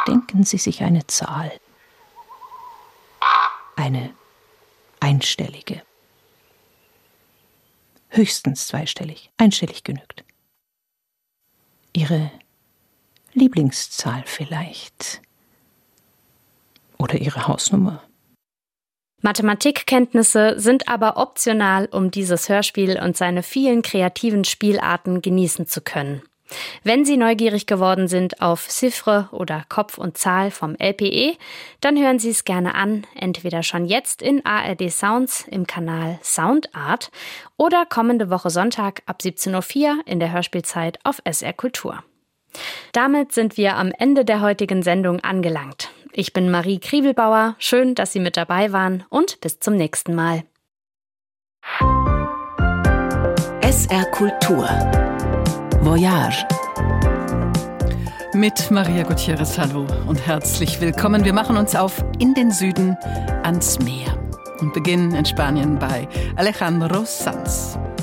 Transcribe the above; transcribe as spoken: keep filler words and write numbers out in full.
Denken Sie sich eine Zahl. Eine einstellige. Höchstens zweistellig. Einstellig genügt. Ihre Lieblingszahl vielleicht. Oder Ihre Hausnummer. Mathematikkenntnisse sind aber optional, um dieses Hörspiel und seine vielen kreativen Spielarten genießen zu können. Wenn Sie neugierig geworden sind auf Chiffre oder Kopf und Zahl vom L P E, dann hören Sie es gerne an, entweder schon jetzt in A R D Sounds im Kanal Soundart oder kommende Woche Sonntag ab siebzehn Uhr vier in der Hörspielzeit auf S R Kultur. Damit sind wir am Ende der heutigen Sendung angelangt. Ich bin Marie Kriebelbauer, schön, dass Sie mit dabei waren und bis zum nächsten Mal. S R Kultur Voyage mit Maria Gutierrez, hallo und herzlich willkommen. Wir machen uns auf in den Süden ans Meer und beginnen in Spanien bei Alejandro Sanz.